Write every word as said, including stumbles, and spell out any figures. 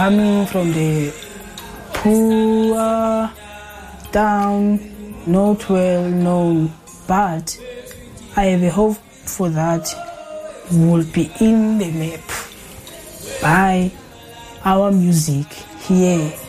Coming from the poor town, not well known, but I have a hope for that will be in the map by our music here